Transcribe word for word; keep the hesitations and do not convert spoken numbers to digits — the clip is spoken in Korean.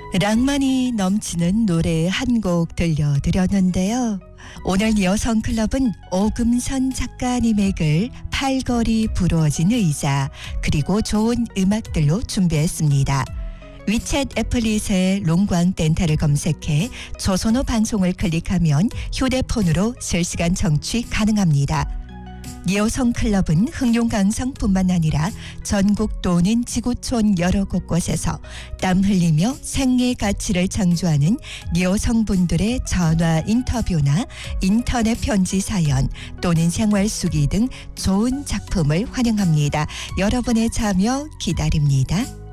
낭만이 넘치는 노래 한 곡 들려드렸는데요. 오늘 여성클럽은 오금선 작가님의 글 팔걸이 부러진 의자 그리고 좋은 음악들로 준비했습니다. 위챗 애플릿의 롱광 덴탈을 검색해 조선호 방송을 클릭하면 휴대폰으로 실시간 청취 가능합니다. 여성클럽은 흑룡강성뿐만 아니라 전국 또는 지구촌 여러 곳곳에서 땀 흘리며 생애 가치를 창조하는 여성분들의 전화 인터뷰나 인터넷 편지 사연 또는 생활 수기 등 좋은 작품을 환영합니다. 여러분의 참여 기다립니다.